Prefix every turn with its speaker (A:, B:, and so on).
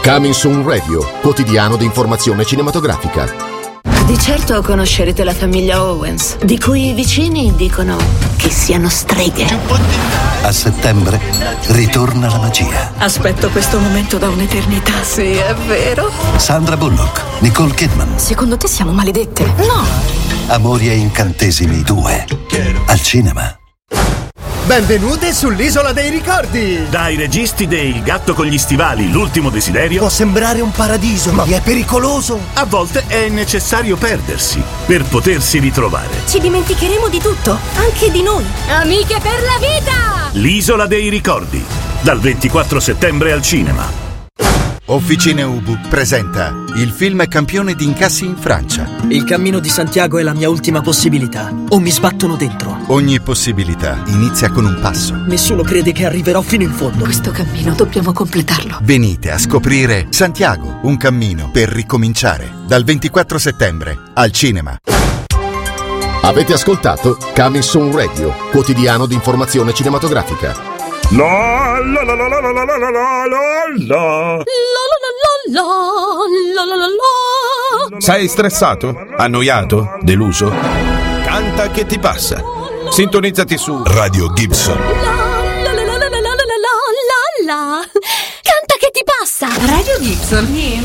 A: Coming Soon Radio, quotidiano di informazione cinematografica.
B: Di certo conoscerete la famiglia Owens, di cui i vicini dicono che siano streghe.
C: A settembre ritorna la magia.
B: Aspetto questo momento da un'eternità. Sì, è vero.
C: Sandra Bullock, Nicole Kidman.
B: Secondo te siamo maledette? No.
C: Amori e incantesimi 2. Al cinema.
D: Benvenute sull'Isola dei Ricordi!
E: Dai registi di Il gatto con gli stivali, l'ultimo desiderio.
D: Può sembrare un paradiso, ma è pericoloso!
E: A volte è necessario perdersi per potersi ritrovare.
F: Ci dimenticheremo di tutto, anche di noi. Amiche per la vita!
E: L'Isola dei Ricordi, dal 24 settembre al cinema.
G: Officine Ubu presenta il film campione di incassi in Francia.
H: Il cammino di Santiago è la mia ultima possibilità. O mi sbattono dentro.
G: Ogni possibilità inizia con un passo.
H: Nessuno crede che arriverò fino in fondo.
B: Questo cammino dobbiamo completarlo.
G: Venite a scoprire Santiago, un cammino per ricominciare. Dal 24 settembre al cinema.
A: Avete ascoltato Coming Soon Radio, quotidiano di informazione cinematografica.
E: La la la la la la la la la la.
I: Sei stressato? Annoiato? Deluso? Canta che ti passa. Sintonizzati su Radio Gibson.
F: Canta che ti passa.
B: Radio Gibson.